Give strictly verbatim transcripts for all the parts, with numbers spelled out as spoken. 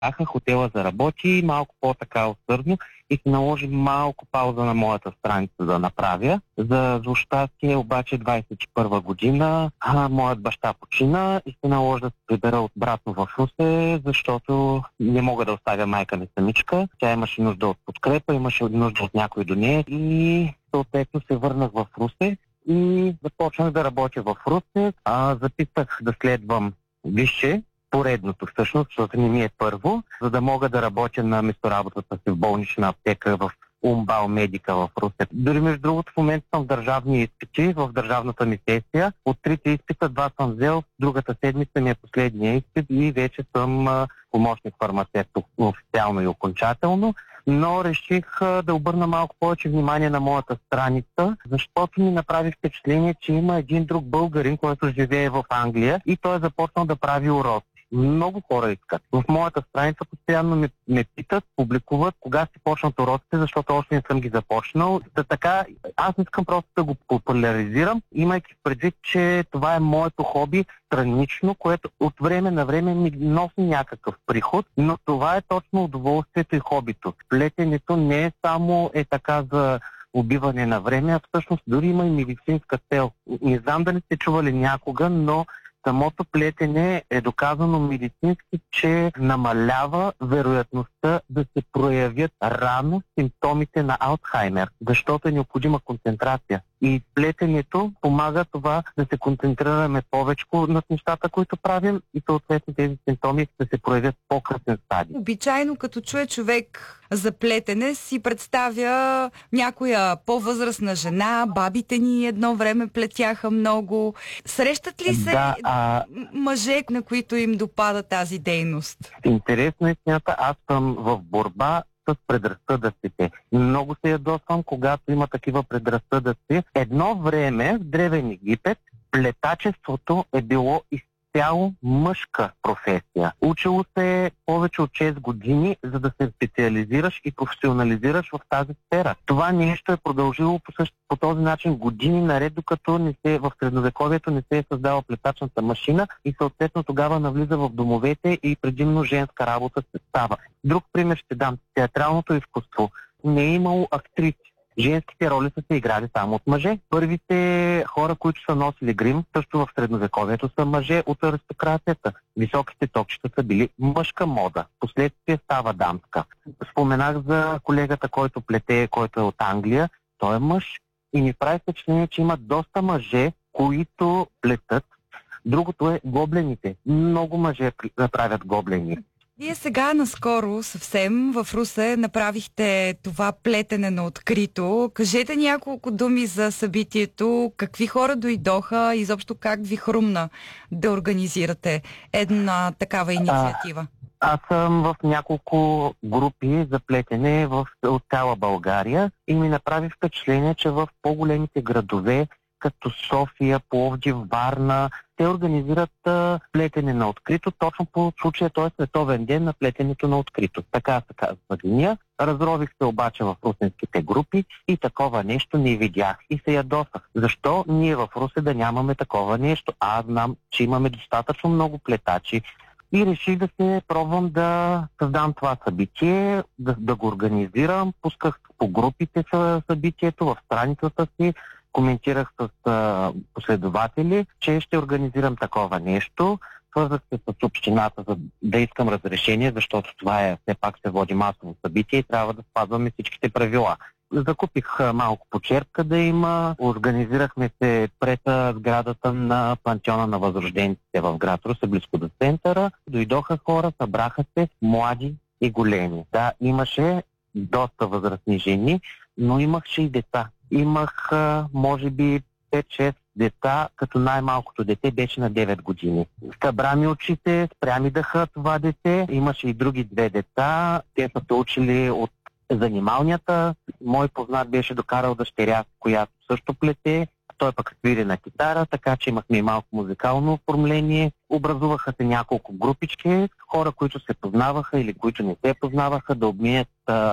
Аха, хотела заработи малко по-така усърдно и се наложи малко пауза на моята страница да направя. За зло щастие обаче двадесет и първа година а, моят баща почина и се наложи да се прибера обратно в Русе, защото не мога да оставя майка ми самичка. Тя имаше нужда от подкрепа, имаше нужда от някой до нея и съответно се върнах в Русе и започнах да работя в Русе. А, записах да следвам висше, поредното всъщност, защото не ми е първо, за да мога да работя на местоработата си в болнична аптека в Умбал Медика в Русе. Дори между другото в момента съм в държавни изпити, в държавната ми сесия. От трите изпита два съм взел, другата седмица ми е последния изпит и вече съм а, помощник фармацевт официално и окончателно. Но реших а, да обърна малко повече внимание на моята страница, защото ми направи впечатление, че има един друг българин, който живее в Англия и той е започнал да прави уроци. Много хора искат. В моята страница постоянно ме, ме питат, публикуват кога си почнат уроците, защото още не съм ги започнал. Да, така, аз искам просто да го популяризирам, имайки предвид, че това е моето хоби странично, което от време на време ми носи някакъв приход, но това е точно удоволствието и хобито. Плетенето не е само е така за убиване на време, а всъщност дори има и медицинска цел. Не знам дали сте чували някога, но самото плетене е доказано медицински, че намалява вероятността да се проявят рано симптомите на Алцхаймер, защото е необходима концентрация. И плетенето помага това да се концентрираме повече над нещата, които правим и съответно тези симптоми да се проявят в по-късен стадий. Обичайно като чуе човек за плетене си представя някоя по-възрастна жена, бабите ни едно време плетяха много. Срещат ли се да, а... мъже, на които им допада тази дейност? Интересно е истината, аз съм в борба с предразсъдъците. Много се ядосвам, когато има такива предразсъдъци. Едно време в Древен Египет плетачеството е било изцяло мъжка професия. Учило се е повече от шест години, за да се специализираш и професионализираш в тази сфера. Това нещо е продължило по, същ... по този начин години наред, докато не се, в средновековието не се е създала плетачната машина и съответно тогава навлиза в домовете и предимно женска работа се става. Друг пример ще дам. Театралното изкуство. Не е имало актриси. Женските роли са се играли само от мъже. Първите хора, които са носили грим, също в средновековието са мъже от аристокрацията. Високите токчета са били мъжка мода. Последствие става дамска. Споменах за колегата, който плете, който е от Англия. Той е мъж и ми прави впечатление, че има доста мъже, които плетат. Другото е гоблените. Много мъже правят гоблени. Вие сега наскоро съвсем в Русе направихте това плетене на открито. Кажете няколко думи за събитието, какви хора дойдоха, изобщо как ви хрумна да организирате една такава инициатива? А, аз съм в няколко групи за плетене в, от цяла България и ми направи впечатление, че в по-големите градове като София, Пловдив, Варна, те организират а, плетене на открито, точно по случая, т.е. световен ден на плетенето на открито. Така се казва деня. Разрових се обаче в русенските групи и такова нещо не видях и се ядосах. Защо ние в Русе да нямаме такова нещо? Аз знам, че имаме достатъчно много плетачи и реших да се пробвам да създам това събитие, да, да го организирам. Пусках по групите събитието, в страницата си, коментирах с а, последователи, че ще организирам такова нещо. Свързах се с общината, за да искам разрешение, защото това е, все пак се води масово събитие и трябва да спазваме всичките правила. Закупих а, малко почерпка да има, организирахме се пред сградата на пантеона на възрожденците в град Русе, близко до центъра. Дойдоха хора, събраха се млади и големи. Да, имаше доста възрастни жени, но имаше и деца. Имах, може би, пет-шест деца, като най-малкото дете беше на девет години. Събра ми очите, спря ми дъха това дете. Имаше и други две деца. Те са се учили от занималнята. Мой познат беше докарал дъщеря, която също плете. Той пък свири на китара, така че имахме и малко музикално оформление. Образуваха се няколко групички, хора, които се познаваха или които не се познаваха, да обменят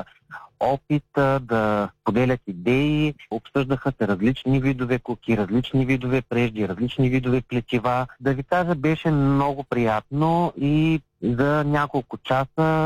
опит, да поделят идеи, обсъждаха се различни видове куки, различни видове прежди, различни видове плетива. Да ви кажа, беше много приятно и за няколко часа